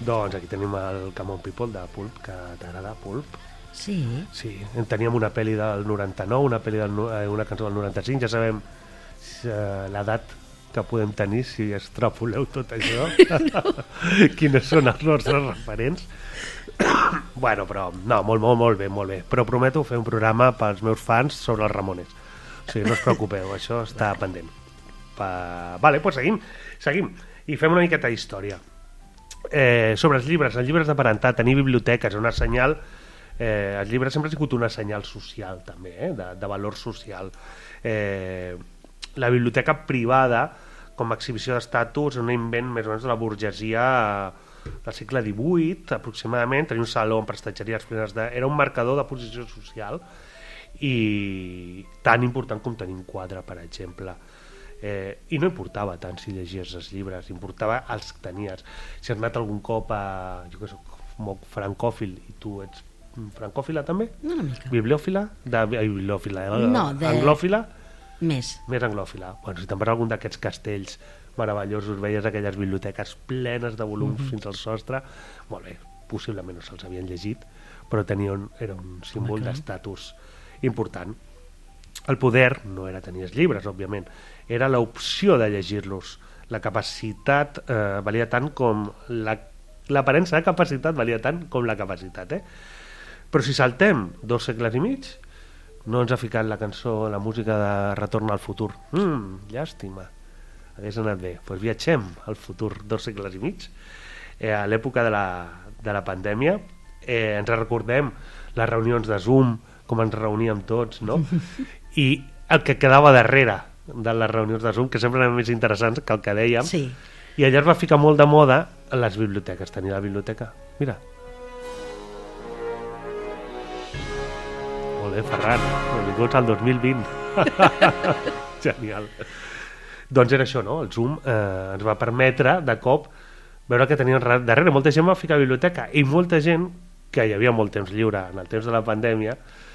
Doncs aquí tenim el Come On People de Pulp, que t'agrada, Pulp. Sí. Sí, teníem una pel·li del 99, una cançó del 95, ja sabem l'edat que podem tenir si extrapoleu tot això. Quines són els nostres referents. Bueno, però no, molt bé. Però prometo fer un programa pels meus fans sobre els Ramones. O sigui, no us preocupeu, això està pendent. Vale, doncs seguim. I fem una miqueta d'història. Sobre els llibres de parentat, tenir biblioteques, una senyal... els llibres sempre han sigut una senyal social, també, de valor social. La biblioteca privada, com a exhibició d'estatus, és un invent més o menys de la burgesia del segle XVIII, aproximadament. Tenia un saló amb prestatgeries plenes de... Era un marcador de posició social i tan important com tenir un quadre, per exemple. I no importava tant si llegies els llibres, importava els que tenies. Si has anat algun cop a... Jo que soc molt francòfil i tu ets francòfila també? Una mica. Bibliòfila? Anglòfila? Més anglòfila. Bueno, si te'n vas a algun d'aquests castells meravellosos, veies aquelles biblioteques plenes de volums fins al sostre, molt bé, possiblement no se'ls havien llegit, però era un símbol d'estatus important. El poder no era tenir els llibres, òbviament, era l'opció de llegir-los. La capacitat valia tant com... L'aparença de capacitat valia tant com la capacitat, Però si saltem 2 segles i mig, no ens ha ficat la cançó, la música de Retorn al futur. Llàstima. Hagués anat bé. Doncs viatgem al futur 2 segles i mig. A l'època de la pandèmia, ens recordem les reunions de Zoom, com ens reuníem tots, no? I el que quedava darrere de les reunions de Zoom, que sempre eren més interessants que el que dèiem, sí. I allà es va ficar molt de moda a les biblioteques, tenir la biblioteca. Mira. Molt bé, Ferran, benvinguts al 2020. Genial. Doncs era això, no? El Zoom ens va permetre de cop veure que tenien darrere. Molta gent va ficar a la biblioteca i molta gent, que hi havia molt temps lliure en el temps de la pandèmia,